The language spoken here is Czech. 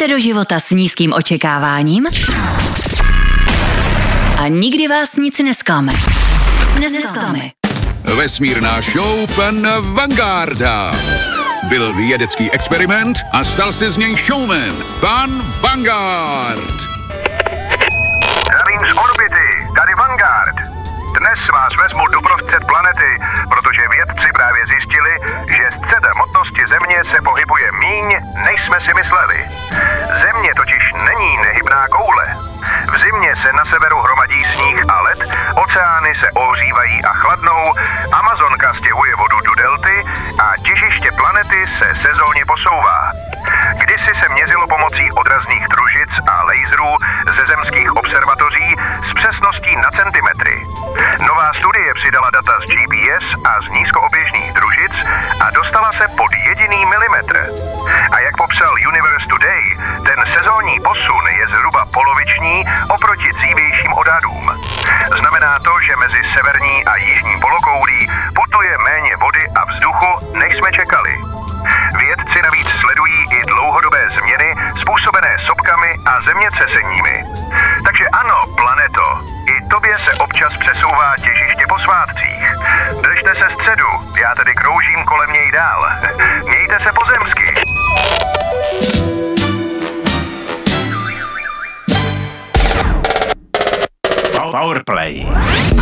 Jdete do života s nízkým očekáváním a nikdy vás nic nesklame. Vesmírná show pan Vangarda. Byl vědecký experiment a stal se z něj showman. Pan Vanguard. Zdravím z orbity, tady Vanguard. Dnes vás vezmu doprostřed planety, protože vědci právě zjistili, že střed hmotnosti Země se pohybuje míň, než jsme si mysleli. Země totiž není nehybná koule. V zimě se na severu hromadí sníh a led, oceány se ohřívají a chladnou, Amazonka stěhuje vodu do delty a těžiště planety se sezónně posouvá. Kdysi se měřilo pomocí odrazných družic a laserů ze zemských observatoří s přesností na centimetry. Nová studie přidala data z GPS a z nízkooběžných družic a dostala se pod jediný milimetr. A jak popsal Universe Today, ten sezónní posun je zhruba poloviční oproti dřívějším odhadům. Znamená to, že mezi severní a jižní polokoulí putuje méně vody a vzduchu, než jsme čekali. Vědci navíc sledují i dlouhodobé změny způsobené sopkami a zemětřeseními. Takže ano, planeto, i tobě se občas přesouvá těžiště po svátcích. Držte se středu, já tedy kroužím kolem něj dál. Mějte se pozemsky. Powerplay.